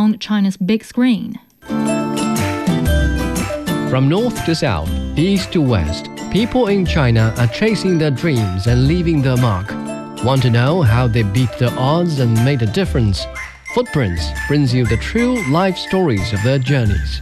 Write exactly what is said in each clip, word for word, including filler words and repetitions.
beyond China's big screen. From north to south, east to west, people in China are chasing their dreams and leaving their mark. Want to know how they beat the odds and made a difference? Footprints brings you the true life stories of their journeys.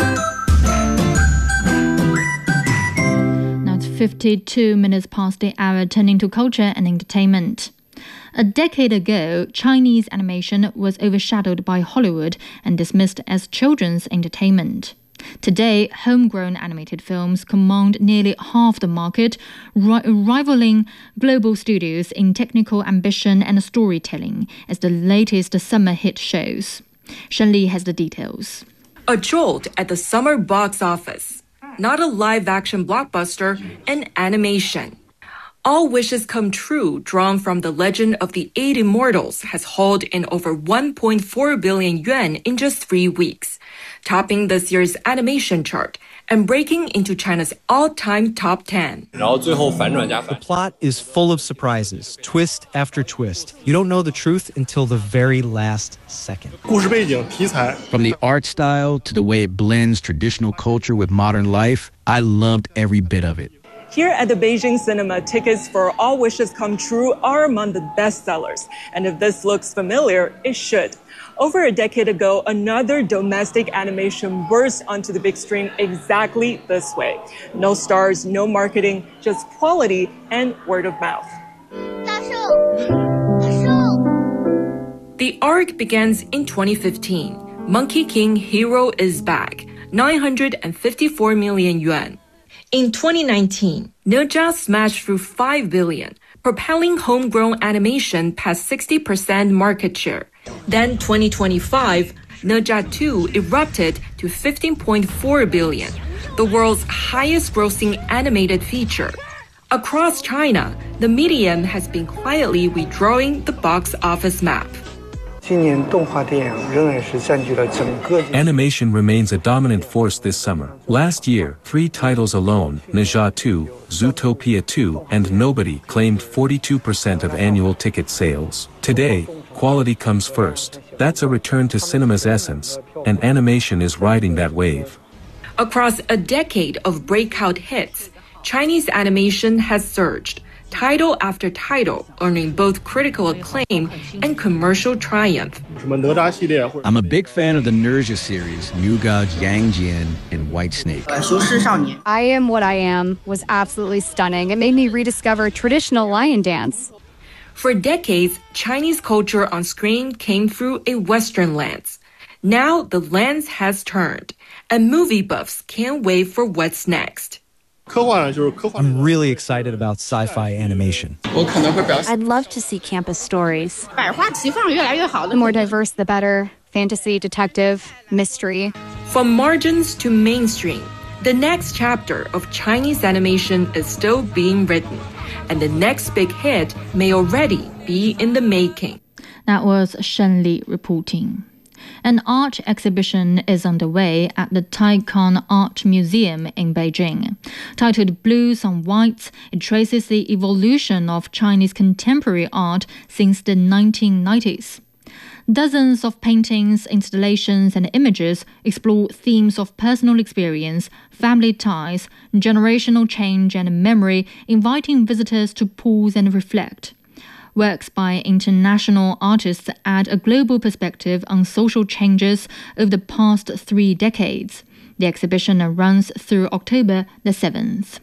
Now it's fifty-two minutes past the hour, turning to culture and entertainment. A decade ago, Chinese animation was overshadowed by Hollywood and dismissed as children's entertainment. Today, homegrown animated films command nearly half the market, ri- rivaling global studios in technical ambition and storytelling, as the latest summer hit shows. Shen Li has the details. A jolt at the summer box office. Not a live-action blockbuster, an animation. All Wishes Come True, drawn from the legend of the Eight Immortals, has hauled in over one point four billion yuan in just three weeks, topping this year's animation chart and breaking into China's all-time top ten. The plot is full of surprises, twist after twist. You don't know the truth until the very last second. From the art style to the way it blends traditional culture with modern life, I loved every bit of it. Here at the Beijing Cinema, tickets for All Wishes Come True are among the best sellers. And if this looks familiar, it should. Over a decade ago, another domestic animation burst onto the big screen exactly this way. No stars, no marketing, just quality and word of mouth. The arc begins in twenty fifteen. Monkey King Hero is Back, nine hundred fifty-four million yuan. In twenty nineteen, Ne Zha smashed through five billion, propelling homegrown animation past sixty percent market share. Then twenty twenty-five, Ne Zha two erupted to fifteen point four billion, the world's highest grossing animated feature. Across China, the medium has been quietly redrawing the box office map. Animation remains a dominant force this summer. Last year, three titles alone, Ne Zha two, Zootopia two, and Nobody, claimed forty-two percent of annual ticket sales. Today, quality comes first. That's a return to cinema's essence, and animation is riding that wave. Across a decade of breakout hits, Chinese animation has surged, title after title, earning both critical acclaim and commercial triumph. I'm a big fan of the Nurja series, New Gods Yang Jian and White Snake. I Am What I Am was absolutely stunning. It made me rediscover traditional lion dance. For decades, Chinese culture on screen came through a Western lens. Now the lens has turned, and movie buffs can't wait for what's next. I'm really excited about sci-fi animation. I'd love to see campus stories. The more diverse, the better. Fantasy, detective, mystery. From margins to mainstream, the next chapter of Chinese animation is still being written, and the next big hit may already be in the making. That was Shen Li reporting. An art exhibition is underway at the Taikon Art Museum in Beijing. Titled Blues on Whites, it traces the evolution of Chinese contemporary art since the nineteen nineties. Dozens of paintings, installations, and images explore themes of personal experience, family ties, generational change, and memory, inviting visitors to pause and reflect. Works by international artists add a global perspective on social changes over the past three decades. The exhibition runs through October the seventh.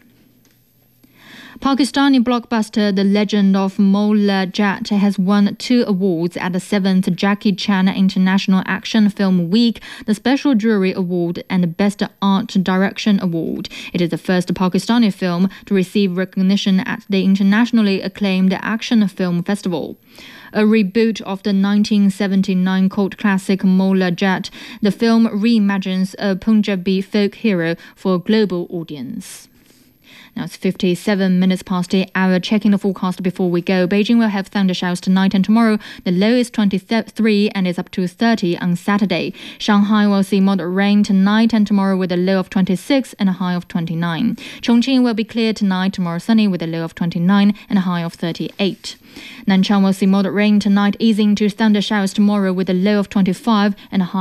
Pakistani blockbuster The Legend of Mola Jat has won two awards at the seventh Jackie Chan International Action Film Week, the Special Jury Award and the Best Art Direction Award. It is the first Pakistani film to receive recognition at the internationally acclaimed Action Film Festival. A reboot of the nineteen seventy-nine cult classic Mola Jat, the film reimagines a Punjabi folk hero for a global audience. Now it's fifty-seven minutes past the hour. Checking the forecast before we go. Beijing will have thunder showers tonight and tomorrow. The low is twenty-three and is up to thirty on Saturday. Shanghai will see moderate rain tonight and tomorrow with a low of twenty-six and a high of twenty-nine. Chongqing will be clear tonight, tomorrow sunny with a low of twenty-nine and a high of thirty-eight. Nanchang will see moderate rain tonight, easing to thunder showers tomorrow with a low of twenty-five and a high